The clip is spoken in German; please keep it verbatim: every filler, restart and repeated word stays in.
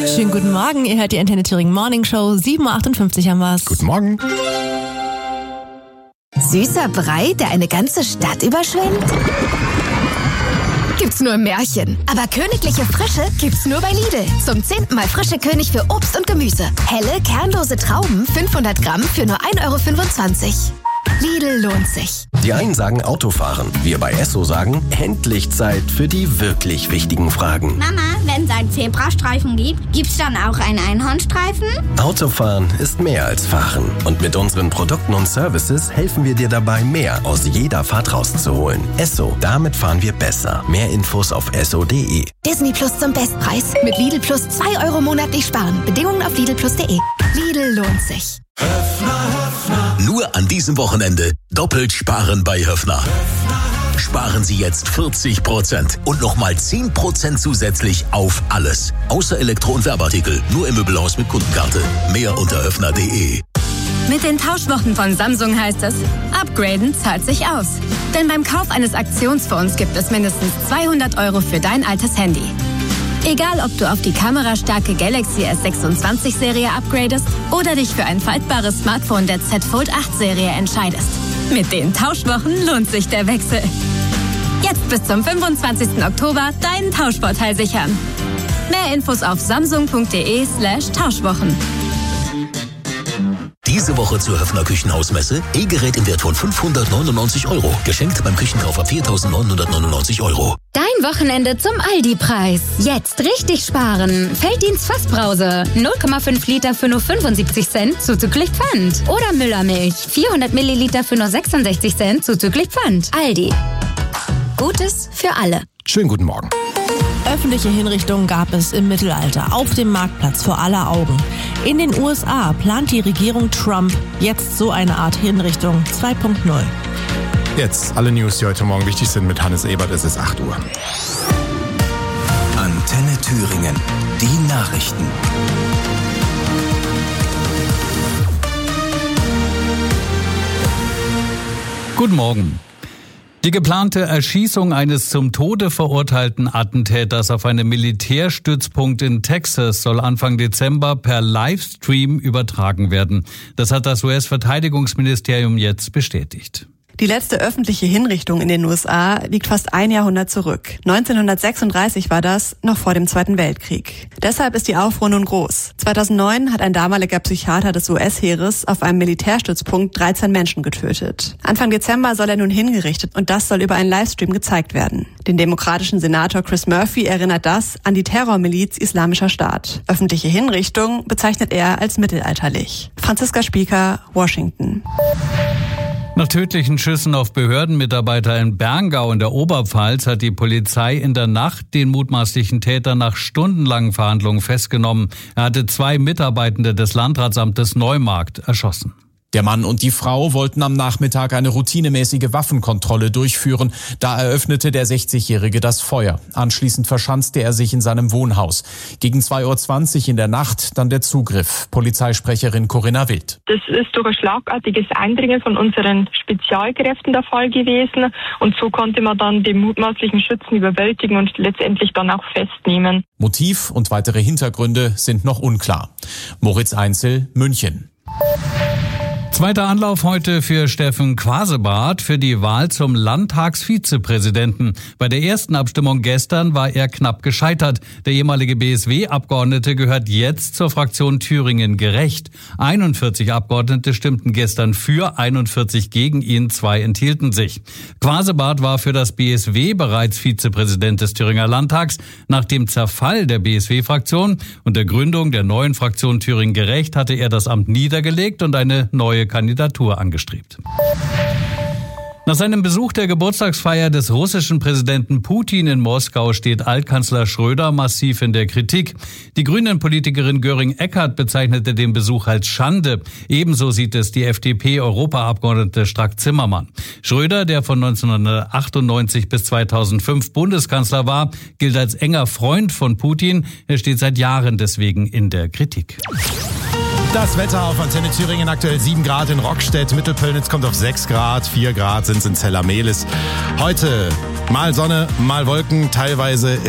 Schönen guten Morgen, ihr hört die Antenne Thüringen Morning Show, sieben Uhr achtundfünfzig haben wir's. Guten Morgen. Süßer Brei, der eine ganze Stadt überschwemmt? Gibt's nur im Märchen. Aber königliche Frische gibt's nur bei Lidl. Zum zehnten Mal frische König für Obst und Gemüse. Helle, kernlose Trauben, fünfhundert Gramm für nur ein Euro fünfundzwanzig. Lidl lohnt sich. Die einen sagen Autofahren. Wir bei Esso sagen, endlich Zeit für die wirklich wichtigen Fragen. Mama, wenn es einen Zebrastreifen gibt, gibt's dann auch einen Einhornstreifen? Autofahren ist mehr als Fahren. Und mit unseren Produkten und Services helfen wir dir dabei, mehr aus jeder Fahrt rauszuholen. Esso, damit fahren wir besser. Mehr Infos auf esso punkt de. Disney Plus zum Bestpreis. Mit Lidl Plus zwei Euro monatlich sparen. Bedingungen auf lidl plus punkt de. Lidl lohnt sich. Nur an diesem Wochenende doppelt sparen bei Höffner. Sparen Sie jetzt vierzig Prozent und nochmal zehn Prozent zusätzlich auf alles. Außer Elektro- und Werbeartikel. Nur im Möbelhaus mit Kundenkarte. Mehr unter höffner punkt de. Mit den Tauschwochen von Samsung heißt es, upgraden zahlt sich aus. Denn beim Kauf eines Aktionsfonds gibt es mindestens zweihundert Euro für dein altes Handy. Egal, ob du auf die kamerastarke Galaxy S sechsundzwanzig Serie upgradest oder dich für ein faltbares Smartphone der Z Fold acht Serie entscheidest. Mit den Tauschwochen lohnt sich der Wechsel. Jetzt bis zum fünfundzwanzigsten Oktober deinen Tauschvorteil sichern. Mehr Infos auf samsung punkt de slash Tauschwochen. Diese Woche zur Höffner Küchenhausmesse. E-Gerät im Wert von fünfhundertneunundneunzig Euro. Geschenkt beim Küchenkauf ab viertausendneunhundertneunundneunzig Euro. Dein Wochenende zum Aldi-Preis. Jetzt richtig sparen. Felddienst Fassbrause. null Komma fünf Liter für nur fünfundsiebzig Cent zuzüglich Pfand. Oder Müllermilch. vierhundert Milliliter für nur sechsundsechzig Cent zuzüglich Pfand. Aldi. Gutes für alle. Schönen guten Morgen. Öffentliche Hinrichtungen gab es im Mittelalter auf dem Marktplatz vor aller Augen. In den U S A plant die Regierung Trump jetzt so eine Art Hinrichtung zwei Punkt null. Jetzt alle News, die heute Morgen wichtig sind mit Hannes Ebert. Es ist acht Uhr. Antenne Thüringen. Die Nachrichten. Guten Morgen. Die geplante Erschießung eines zum Tode verurteilten Attentäters auf einem Militärstützpunkt in Texas soll Anfang Dezember per Livestream übertragen werden. Das hat das U S-Verteidigungsministerium jetzt bestätigt. Die letzte öffentliche Hinrichtung in den U S A liegt fast ein Jahrhundert zurück. neunzehnhundertsechsunddreißig war das, noch vor dem Zweiten Weltkrieg. Deshalb ist die Aufruhr nun groß. zweitausendneun hat ein damaliger Psychiater des U S-Heeres auf einem Militärstützpunkt dreizehn Menschen getötet. Anfang Dezember soll er nun hingerichtet und das soll über einen Livestream gezeigt werden. Den demokratischen Senator Chris Murphy erinnert das an die Terrormiliz Islamischer Staat. Öffentliche Hinrichtung bezeichnet er als mittelalterlich. Franziska Spieker, Washington. Nach tödlichen Schüssen auf Behördenmitarbeiter in Berngau in der Oberpfalz hat die Polizei in der Nacht den mutmaßlichen Täter nach stundenlangen Verhandlungen festgenommen. Er hatte zwei Mitarbeitende des Landratsamtes Neumarkt erschossen. Der Mann und die Frau wollten am Nachmittag eine routinemäßige Waffenkontrolle durchführen. Da eröffnete der sechzigjährige das Feuer. Anschließend verschanzte er sich in seinem Wohnhaus. Gegen zwei Uhr zwanzig in der Nacht dann der Zugriff. Polizeisprecherin Corinna Wild. Das ist durch ein schlagartiges Eindringen von unseren Spezialkräften der Fall gewesen. Und so konnte man dann den mutmaßlichen Schützen überwältigen und letztendlich dann auch festnehmen. Motiv und weitere Hintergründe sind noch unklar. Moritz Einzel, München. Zweiter Anlauf heute für Steffen Quasebart für die Wahl zum Landtagsvizepräsidenten. Bei der ersten Abstimmung gestern war er knapp gescheitert. Der ehemalige B S W-Abgeordnete gehört jetzt zur Fraktion Thüringen Gerecht. einundvierzig Abgeordnete stimmten gestern für, einundvierzig gegen ihn, zwei enthielten sich. Quasebart war für das B S W bereits Vizepräsident des Thüringer Landtags. Nach dem Zerfall der B S W-Fraktion und der Gründung der neuen Fraktion Thüringen Gerecht hatte er das Amt niedergelegt und eine neue Kandidatur angestrebt. Nach seinem Besuch der Geburtstagsfeier des russischen Präsidenten Putin in Moskau steht Altkanzler Schröder massiv in der Kritik. Die Grünen-Politikerin Göring-Eckardt bezeichnete den Besuch als Schande. Ebenso sieht es die F D P-Europaabgeordnete Strack-Zimmermann. Schröder, der von neunzehnhundertachtundneunzig bis zweitausendfünf Bundeskanzler war, gilt als enger Freund von Putin. Er steht seit Jahren deswegen in der Kritik. Das Wetter auf Antenne Thüringen, aktuell sieben Grad in Rockstedt, Mittelpöllnitz kommt auf sechs Grad, vier Grad sind es in Zella-Mehlis. Heute mal Sonne, mal Wolken, teilweise